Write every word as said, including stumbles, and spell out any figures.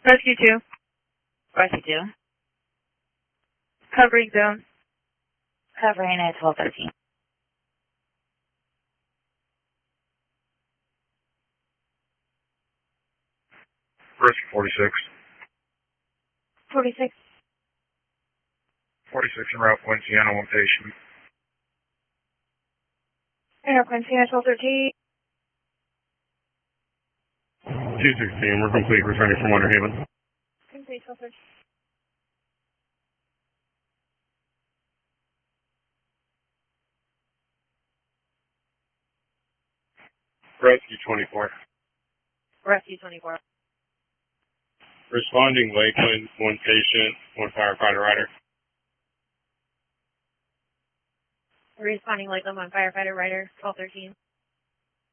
Rescue two. Rescue two. Covering zone. Covering at twelve thirteen. Rescue forty-six. forty-six. forty-six en route, Quincy, on one patient. Air Quincy, twelve thirteen. two sixteen, we're complete, returning from Winter Haven. Complete, twelve thirteen. Rescue twenty-four. Rescue twenty-four. Responding Lakeland, one patient, one firefighter rider. Responding Lakeland, one firefighter rider, twelve thirteen.